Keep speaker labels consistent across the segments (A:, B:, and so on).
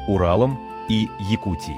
A: Уралом и Якутией.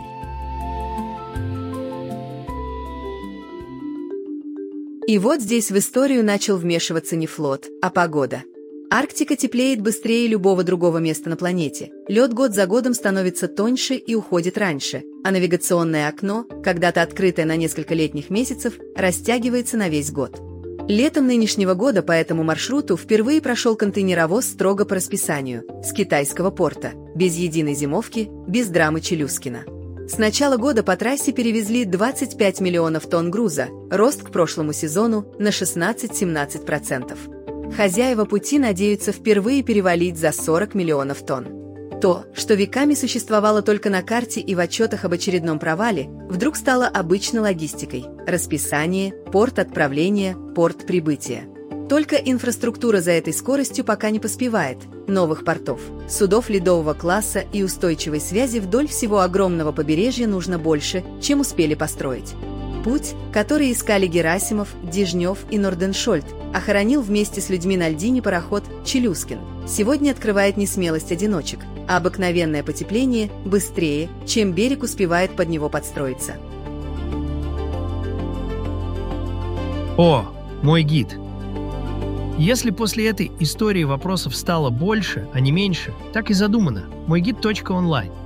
B: И вот здесь в историю начал вмешиваться не флот, а погода. Арктика теплеет быстрее любого другого места на планете. Лед год за годом становится тоньше и уходит раньше, а навигационное окно, когда-то открытое на несколько летних месяцев, растягивается на весь год. Летом нынешнего года по этому маршруту впервые прошел контейнеровоз строго по расписанию, с китайского порта, без единой зимовки, без драмы Челюскина. С начала года по трассе перевезли 25 миллионов тонн груза, рост к прошлому сезону на 16-17%. Хозяева пути надеются впервые перевалить за 40 миллионов тонн. То, что веками существовало только на карте и в отчетах об очередном провале, вдруг стало обычной логистикой – расписание, порт отправления, порт прибытия. Только инфраструктура за этой скоростью пока не поспевает. Новых портов, судов ледового класса и устойчивой связи вдоль всего огромного побережья нужно больше, чем успели построить. Путь, который искали Герасимов, Дежнев и Норденшольд, охоронил вместе с людьми на льдине пароход «Челюскин». Сегодня открывает не смелость одиночек, а обыкновенное потепление быстрее, чем берег успевает под него подстроиться.
C: О, мой гид! Если после этой истории вопросов стало больше, а не меньше, так и задумано. Мойгид.онлайн.